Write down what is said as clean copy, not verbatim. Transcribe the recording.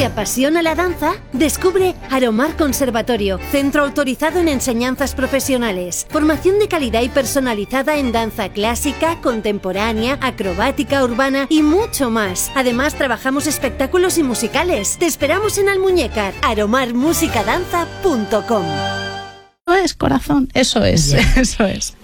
¿Te apasiona la danza? Descubre Aromar Conservatorio, centro autorizado en enseñanzas profesionales. Formación de calidad y personalizada en danza clásica, contemporánea, acrobática, urbana y mucho más. Además, trabajamos espectáculos y musicales. Te esperamos en Almuñécar. aromarmusicadanza.com. Eso es, corazón. Eso es, eso es.